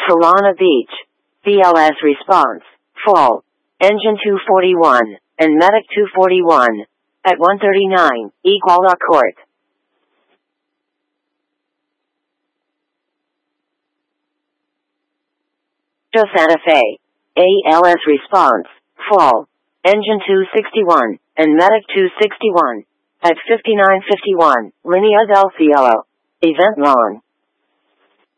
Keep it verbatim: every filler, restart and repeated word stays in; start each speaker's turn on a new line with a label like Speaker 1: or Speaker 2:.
Speaker 1: Piranha Beach. V L S response, full. Engine two forty-one, and Medic two forty-one. At one thirty-nine, Iguala Court. Santa Fe. A L S response, full. Engine two sixty-one, and Medic two sixty-one. At fifty-nine fifty-one, Linea del Cielo. Event lawn.